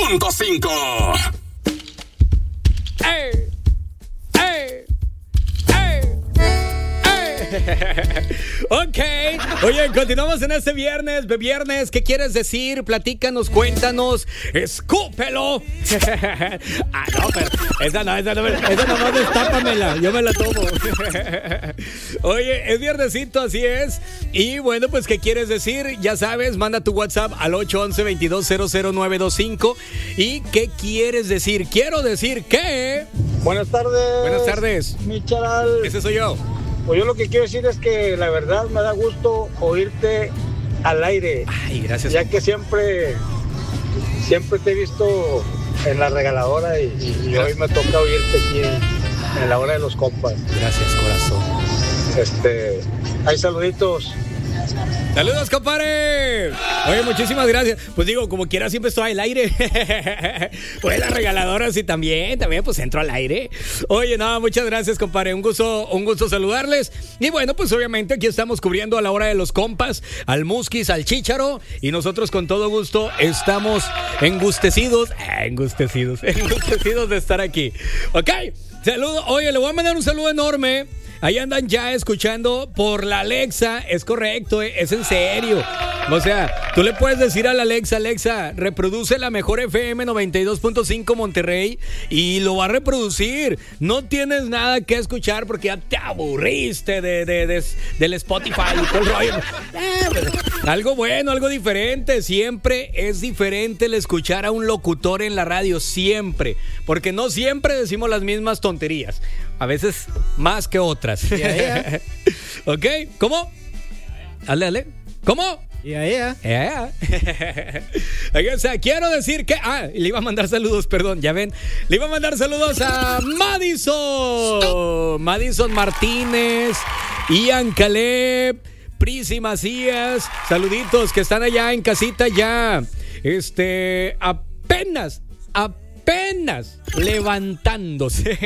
92.5. ¡Ey! ¡Ey! ¡Ey! Ok, oye, continuamos en este viernes. ¿Qué quieres decir? Platícanos, cuéntanos, escúpelo. No, pero esa no, destápamela, yo me la tomo. Oye, es viernesito, así es. Y bueno, pues, ¿qué quieres decir? Ya sabes, manda tu WhatsApp al 811-2200-925. ¿Y qué quieres decir? Quiero decir que... Buenas tardes. Buenas tardes. Mi charal. Ese soy yo. Pues yo lo que quiero decir es que la verdad me da gusto oírte al aire. Ay, gracias. Ya que siempre te he visto en la regaladora y hoy me toca oírte aquí en la hora de los compas. Gracias, corazón. Hay saluditos. ¡Saludos, compadre! Oye, muchísimas gracias. Pues digo, como quiera, siempre estoy al aire. Pues la regaladora sí también, pues entro al aire. Oye, no, muchas gracias, compadre. Un gusto saludarles. Y bueno, pues obviamente aquí estamos cubriendo a la hora de los compas, al Musquis, al Chícharo. Y nosotros con todo gusto estamos engustecidos de estar aquí. Ok, saludo. Oye, le voy a mandar un saludo enorme. Ahí andan ya escuchando por la Alexa. Es correcto, es en serio. O sea, tú le puedes decir a la Alexa, reproduce la mejor FM 92.5 Monterrey y lo va a reproducir. No tienes nada que escuchar porque ya te aburriste del Spotify y todo el rollo. Algo bueno, algo diferente. Siempre es diferente el escuchar a un locutor en la radio, siempre. Porque no siempre decimos las mismas tonterías. A veces más que otras. Yeah. ¿Ok? ¿Cómo? Dale. ¿Cómo? Yeah. O sea, quiero decir que... le iba a mandar saludos, perdón, ya ven. Le iba a mandar saludos a Madison Martínez, Ian Caleb, Prisi Macías. Saluditos que están allá en casita ya. Apenas levantándose.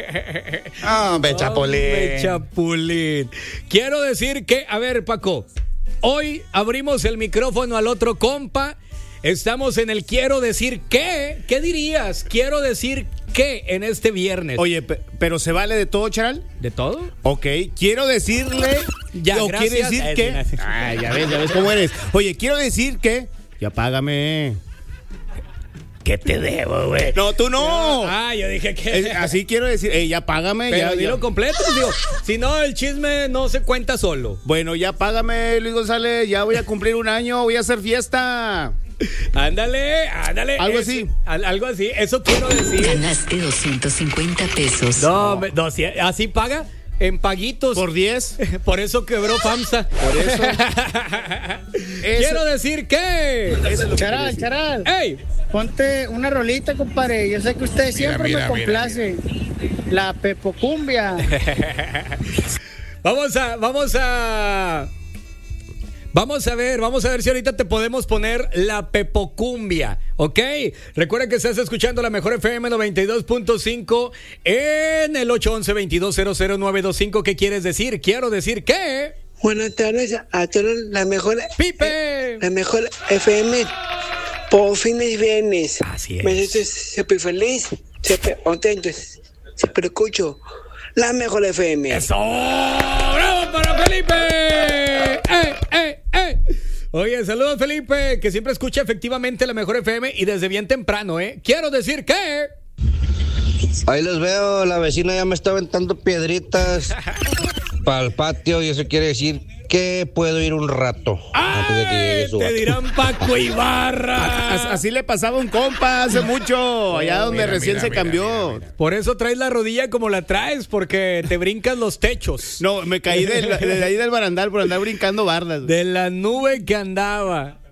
Chapulín. Quiero decir que, a ver, Paco, hoy abrimos el micrófono al otro compa. Estamos en el quiero decir qué. ¿Qué dirías? Quiero decir qué en este viernes. Oye, pero ¿se vale de todo, Charal? ¿De todo? Ok, quiero decirle. Ya, o gracias. Quiere decir que. Ya ves cómo eres. Oye, quiero decir que. Ya págame. ¿Qué te debo, güey? No, tú no. Yo dije que... Así quiero decir, ya págame. Pero ya dilo completo, digo. Si no, el chisme no se cuenta solo. Bueno, ya págame, Luis González. Ya voy a cumplir un año, voy a hacer fiesta. Ándale. Algo así. Algo así, eso quiero decir. Ganaste 250 pesos. No, ¿así paga? En paguitos. Por 10. Por eso quebró FAMSA. Por eso. Quiero decir que... Charal. ¡Ey! Ponte una rolita, compadre. Yo sé que usted siempre me complace. La Pepocumbia. Vamos a ver si ahorita te podemos poner la Pepocumbia, ¿ok? Recuerda que estás escuchando la mejor FM 92.5 en el 811-2200-925. ¿Qué quieres decir? Quiero decir que... Buenas tardes a todos, la mejor... ¡Pipe! La mejor FM por fines de viernes. Así es. Me siento súper feliz, súper contento, súper escucho la mejor FM. ¡Eso! ¡Bravo para Felipe! Oye, saludos, Felipe, que siempre escucha efectivamente la mejor FM y desde bien temprano, ¿eh? Quiero decir que... Ahí los veo, la vecina ya me está aventando piedritas para el patio y eso quiere decir que puedo ir un rato antes de que llegue su te dirán Paco Ibarra. Así le pasaba a un compa hace mucho, allá donde recién se cambió. Por eso traes la rodilla como la traes, porque te brincas los techos. No, me caí de ahí del barandal por andar brincando bardas. De la nube que andaba.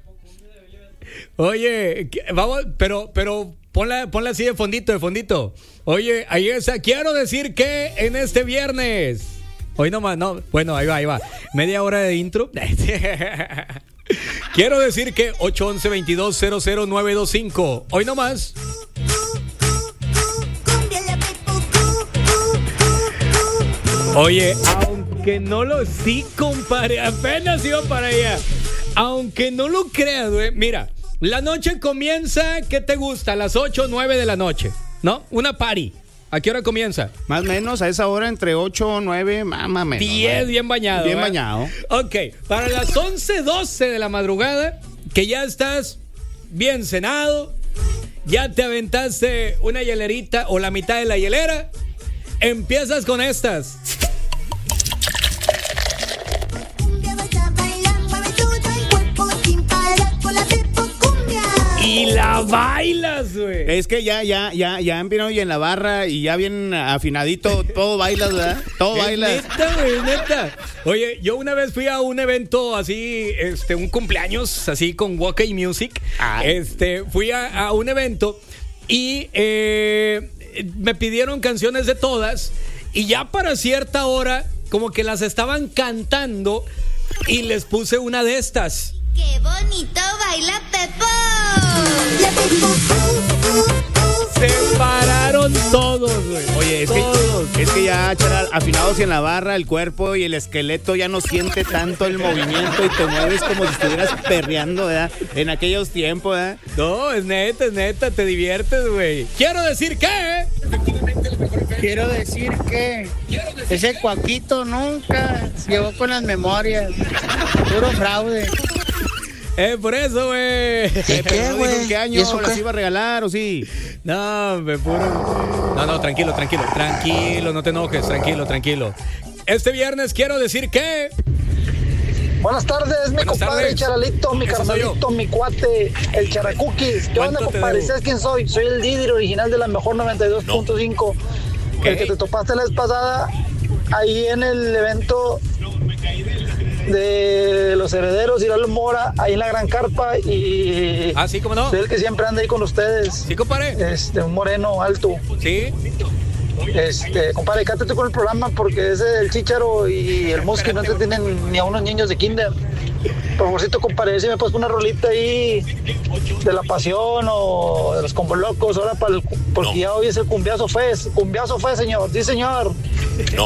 Oye, vamos, pero ponla así de fondito. Oye, ahí está. Quiero decir que en este viernes... Hoy nomás, no. Bueno, ahí va. Media hora de intro. Quiero decir que 811-2200-925. Hoy nomás. Oye, aunque no lo... Sí, compadre, apenas iba para allá. Aunque no lo creas, güey. Mira, La noche comienza, ¿qué te gusta? A las 8 o 9 de la noche, ¿no? Una party. ¿A qué hora comienza? Más o menos a esa hora, entre 8 o 9, más o menos. 10, bien bañado. Bien ¿verdad? bañado. Ok, para las 11, 12 de la madrugada, que ya estás bien cenado, ya te aventaste una hielerita o la mitad de la hielera, empiezas con estas. Y la bailas, güey. Es que ya empiezan y en la barra y ya bien afinadito, todo bailas, ¿verdad? Todo bailas. Neta, güey, neta. Oye, yo una vez fui a un evento así, un cumpleaños así con Walk Music. Fui a un evento y me pidieron canciones de todas y ya para cierta hora como que las estaban cantando y les puse una de estas. ¡Qué bonito baila Pepo! La Pepo. Se pararon todos, güey. Oye, es que ya, charal, afinados y en la barra, el cuerpo y el esqueleto ya no siente tanto el movimiento y te mueves como si estuvieras perreando, ¿verdad? En aquellos tiempos, ¿verdad? No, es neta, te diviertes, güey. Quiero decir que ese Cuaquito nunca llegó con las memorias. Puro fraude. Por eso, güey. ¿Qué, güey? ¿En qué año las iba a regalar o sí? No, me puro. No, tranquilo, no te enojes, tranquilo. Este viernes quiero decir que. Buenas tardes, mi compadre Charalito, mi carnalito, mi cuate, el Characuquis. ¿Qué onda, compadre? ¿Sabes quién soy? Soy el Didi original de la mejor 92.5. El que te topaste la vez pasada ahí en el evento de los herederos Iralo Mora, ahí en la Gran Carpa. Y sí, cómo no. Soy el que siempre anda ahí con ustedes. Sí, compadre. Un moreno alto. Sí. Compadre, cállate con el programa porque ese el Chícharo y el Musky no te tienen ni a unos niños de kinder. Por favorcito, compadre, si me pones una rolita ahí de La Pasión o de los Combo Locos, ahora porque ya hoy es el Cumbiazo Fest, señor, sí, señor. No.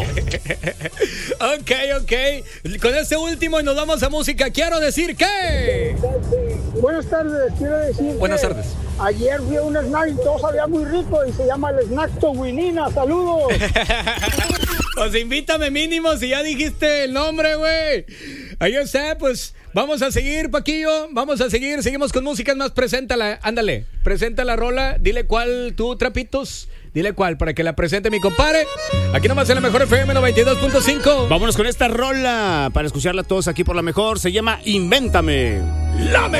Ok. Con este último y nos vamos a música. Quiero decir que. Buenas tardes, quiero decir. Buenas tardes. Ayer fui a un snack y todo sabía muy rico y se llama el Snack Towinina. Saludos. Pues invítame mínimo si ya dijiste el nombre, güey. Ahí está, pues vamos a seguir, Paquillo. Seguimos con música más. Preséntala, ándale. Presenta la rola. Dile cuál tú, Trapitos. Dile cuál para que la presente mi compadre. Aquí nomás en la mejor FM 92.5. Vámonos con esta rola para escucharla todos aquí por la mejor. Se llama Invéntame. La mejor.